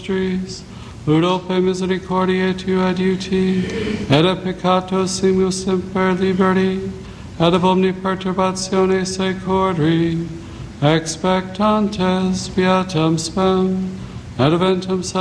mysteries, Udope misericordiae tu adiuti, et a peccato simus semper liberi, et ab omni perturbatione secori, expectantes beatam spem, et eventum